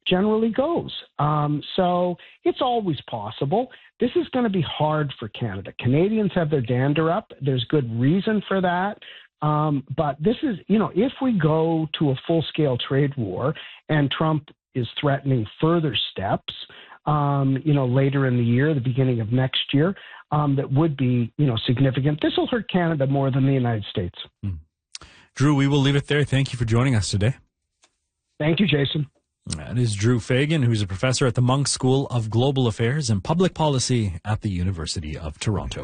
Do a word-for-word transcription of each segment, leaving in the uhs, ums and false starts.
generally goes. Um, so it's always possible. This is going to be hard for Canada. Canadians have their dander up. There's good reason for that. Um, but this is, you know, if we go to a full-scale trade war and Trump is threatening further steps, um, you know, later in the year, the beginning of next year, um, that would be, you know, significant. This will hurt Canada more than the United States. Mm. Drew, we will leave it there. Thank you for joining us today. Thank you, Jason. That is Drew Fagan, who's a professor at the Munk School of Global Affairs and Public Policy at the University of Toronto.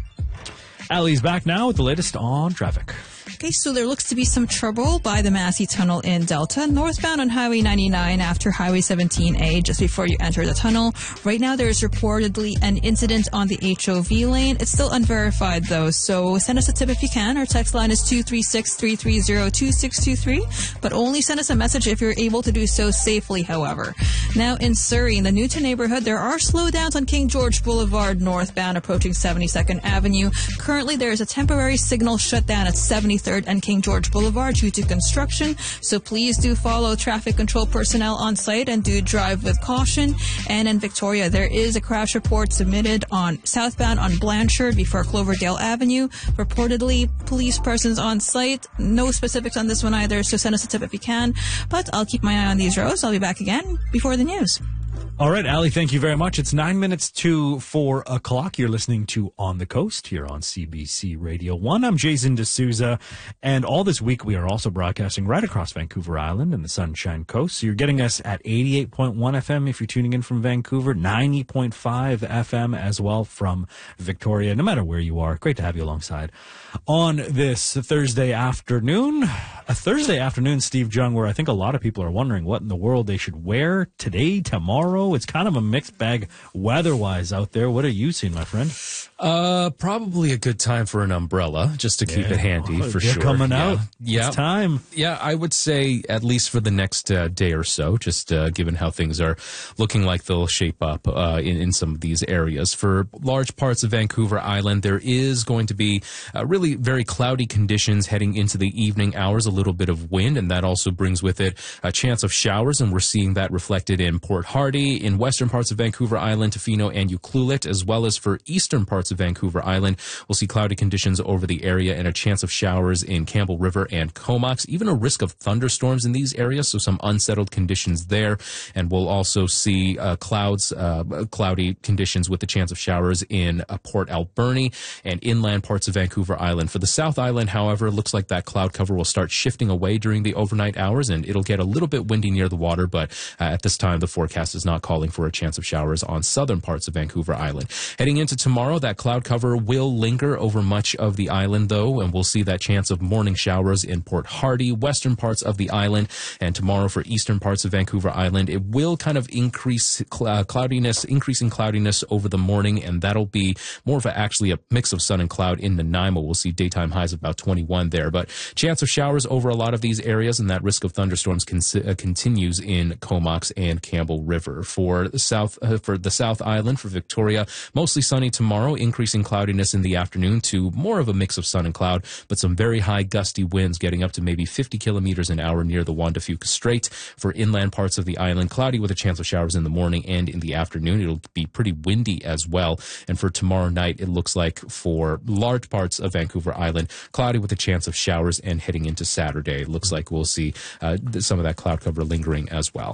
Allie's back now with the latest on traffic. Okay, so there looks to be some trouble by the Massey Tunnel in Delta, northbound on Highway ninety-nine after Highway seventeen A, just before you enter the tunnel. Right now, there is reportedly an incident on the H O V lane. It's still unverified, though, so send us a tip if you can. Our text line is two three six, three three zero, two six two three, but only send us a message if you're able to do so safely, however. Now, in Surrey, in the Newton neighborhood, there are slowdowns on King George Boulevard northbound approaching seventy-second Avenue. Currently, there is a temporary signal shutdown at seventy-third and King George Boulevard due to construction, so please do follow traffic control personnel on site and do drive with caution. And in Victoria, there is a crash report submitted on southbound on Blanchard before Cloverdale Avenue. Reportedly, police persons on site. No specifics on this one either, so send us a tip if you can. But I'll keep my eye on these roads. I'll be back again before the news. All right, Allie, thank you very much. It's nine minutes to four o'clock. You're listening to On the Coast here on C B C Radio one. I'm Jason D'Souza, and all this week we are also broadcasting right across Vancouver Island and the Sunshine Coast. So you're getting us at eighty-eight point one F M if you're tuning in from Vancouver, ninety point five F M as well from Victoria. No matter where you are, great to have you alongside on this Thursday afternoon. A Thursday afternoon, Steve Jung, where I think a lot of people are wondering what in the world they should wear today, tomorrow. It's kind of a mixed bag weather-wise out there. What are you seeing, my friend? Uh, probably a good time for an umbrella, just to keep yeah. it handy, oh, for they're sure. coming yeah. out. Yeah. It's time. Yeah, I would say at least for the next uh, day or so, just uh, given how things are looking like they'll shape up uh, in, in some of these areas. For large parts of Vancouver Island, there is going to be uh, really very cloudy conditions heading into the evening hours, a little bit of wind, and that also brings with it a chance of showers, and we're seeing that reflected in Port Hardy, in western parts of Vancouver Island, Tofino, and Ucluelet, as well as for eastern parts of Vancouver Island. We'll see cloudy conditions over the area and a chance of showers in Campbell River and Comox, even a risk of thunderstorms in these areas, so some unsettled conditions there. And we'll also see uh, clouds, uh, cloudy conditions with the chance of showers in uh, Port Alberni and inland parts of Vancouver Island. For the South Island, however, it looks like that cloud cover will start shifting away during the overnight hours, and it'll get a little bit windy near the water, but uh, at this time, the forecast is not calling for a chance of showers on southern parts of Vancouver Island. Heading into tomorrow, that cloud cover will linger over much of the island, though, and we'll see that chance of morning showers in Port Hardy, western parts of the island, and tomorrow for eastern parts of Vancouver Island, it will kind of increase cl- cloudiness, increasing cloudiness over the morning, and that'll be more of a, actually a mix of sun and cloud in Nanaimo. We'll see daytime highs of about twenty-one there, but chance of showers over a lot of these areas, and that risk of thunderstorms con- uh, continues in Comox and Campbell River. For the south, uh, for the South Island, for Victoria, mostly sunny tomorrow, increasing cloudiness in the afternoon to more of a mix of sun and cloud, but some very high gusty winds getting up to maybe fifty kilometers an hour near the Juan de Fuca Strait. For inland parts of the island, cloudy with a chance of showers in the morning and in the afternoon. It'll be pretty windy as well. And for tomorrow night, it looks like for large parts of Vancouver Island, cloudy with a chance of showers, and heading into Saturday, it looks like we'll see uh, some of that cloud cover lingering as well.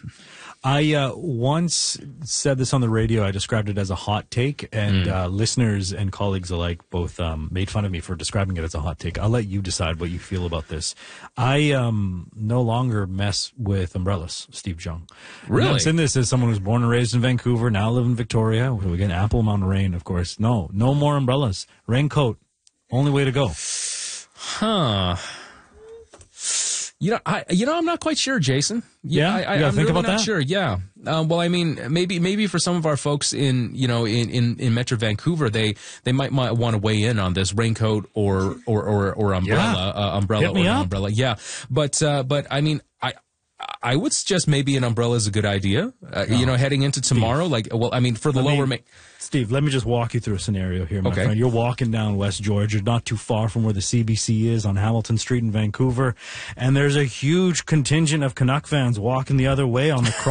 I uh, once said this on the radio. I described it as a hot take, and mm. uh, listeners and colleagues alike both um, made fun of me for describing it as a hot take. I'll let you decide what you feel about this. I um, no longer mess with umbrellas, Steve Jung. Really? And I'm saying this as someone who's born and raised in Vancouver, now live in Victoria. We get an ample amount of rain, of course. No, no more umbrellas. Raincoat, only way to go. Huh. You know, I you know I'm not quite sure, Jason. Yeah, I, I, you gotta I'm think really about not that? sure. Yeah. Um, well, I mean, maybe maybe for some of our folks in you know in, in, in Metro Vancouver, they they might might want to weigh in on this raincoat or or or, or umbrella, yeah. uh, umbrella Hit me or up. umbrella. Yeah, but uh, but I mean, I. I would suggest maybe an umbrella is a good idea. Uh, no. You know, heading into tomorrow, Steve, like, well, I mean, for the let lower... Me, ma- Steve, let me just walk you through a scenario here, my okay. friend. You're walking down West Georgia, not too far from where the C B C is on Hamilton Street in Vancouver, and there's a huge contingent of Canuck fans walking the other way on the cross.